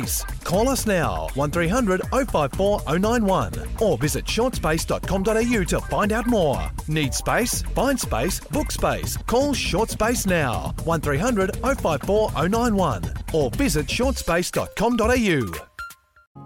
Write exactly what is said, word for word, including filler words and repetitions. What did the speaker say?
space. Call us now, one three hundred oh five four oh nine one, or visit short space dot com dot a u to find out more. Need space? Find space, book space. Call Short Space now, one three hundred oh five four oh nine one, or visit short space dot com dot a u.